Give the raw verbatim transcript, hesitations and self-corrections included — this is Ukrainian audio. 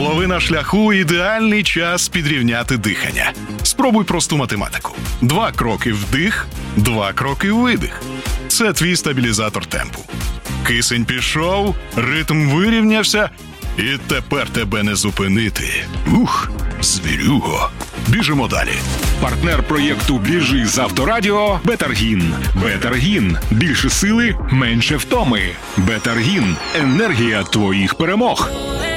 Половина шляху – ідеальний час підрівняти дихання. Спробуй просту математику. Два кроки вдих, два кроки видих. Це твій стабілізатор темпу. Кисень пішов, ритм вирівнявся, і тепер тебе не зупинити. Ух, звірюго. Біжимо далі. Партнер проєкту «Біжи» з Авторадіо – Бетаргін. Бетаргін. Більше сили, менше втоми. Бетаргін. Енергія твоїх перемог.